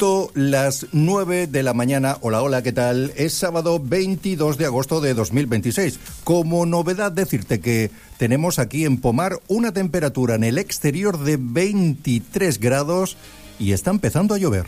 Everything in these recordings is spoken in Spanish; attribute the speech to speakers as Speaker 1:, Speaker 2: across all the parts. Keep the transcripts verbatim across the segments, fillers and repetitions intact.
Speaker 1: punto las nueve de la mañana. Hola, hola, ¿qué tal? Es sábado veintidós de agosto de dos mil veintiséis. Como novedad decirte que tenemos aquí en Pomar una temperatura en el exterior de veintitrés grados y está empezando a llover.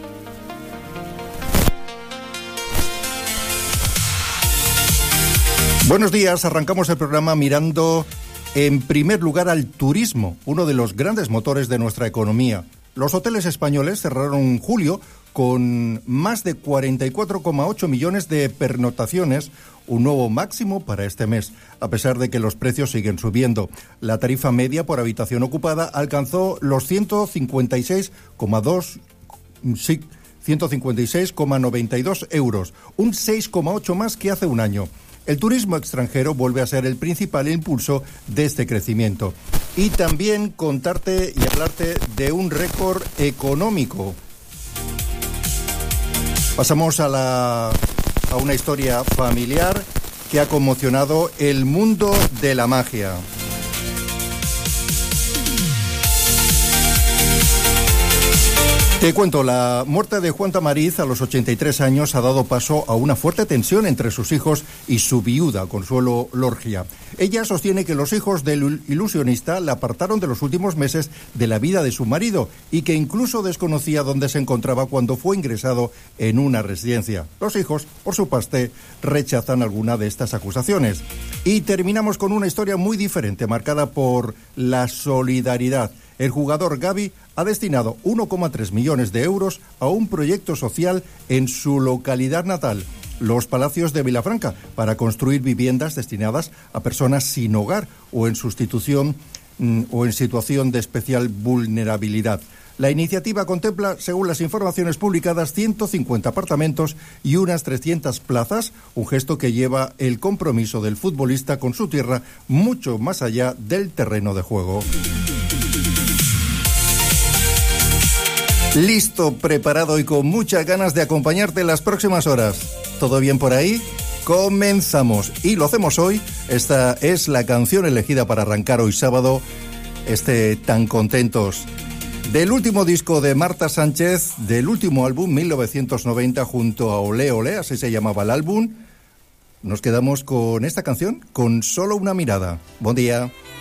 Speaker 1: Buenos días, arrancamos el programa mirando en primer lugar al turismo, uno de los grandes motores de nuestra economía. Los hoteles españoles cerraron en julio con más de cuarenta y cuatro coma ocho millones de pernoctaciones, un nuevo máximo para este mes, a pesar de que los precios siguen subiendo. La tarifa media por habitación ocupada alcanzó los ciento cincuenta y seis coma dos sí, ciento cincuenta y seis coma noventa y dos euros, un seis coma ocho más que hace un año. El turismo extranjero vuelve a ser el principal impulso de este crecimiento. Y también contarte y hablarte de un récord económico. Pasamos a, la, a una historia familiar que ha conmocionado el mundo de la magia. Te cuento, la muerte de Juan Tamariz a los ochenta y tres años ha dado paso a una fuerte tensión entre sus hijos y su viuda, Consuelo Lorgia. Ella sostiene que los hijos del ilusionista la apartaron de los últimos meses de la vida de su marido y que incluso desconocía dónde se encontraba cuando fue ingresado en una residencia. Los hijos, por su parte, rechazan alguna de estas acusaciones. Y terminamos con una historia muy diferente, marcada por la solidaridad. El jugador Gavi ha destinado uno coma tres millones de euros a un proyecto social en su localidad natal, Los Palacios de Vilafranca, para construir viviendas destinadas a personas sin hogar o en sustitución mm, o en situación de especial vulnerabilidad. La iniciativa contempla, según las informaciones publicadas, ciento cincuenta apartamentos y unas trescientas plazas, un gesto que lleva el compromiso del futbolista con su tierra mucho más allá del terreno de juego. Listo, preparado y con muchas ganas de acompañarte en las próximas horas. ¿Todo bien por ahí? Comenzamos. Y lo hacemos hoy. Esta es la canción elegida para arrancar hoy sábado, este Tan Contentos. Del último disco de Marta Sánchez, del último álbum, mil novecientos noventa, junto a Olé Olé, así se llamaba el álbum. Nos quedamos con esta canción, con Solo una mirada. Buen día.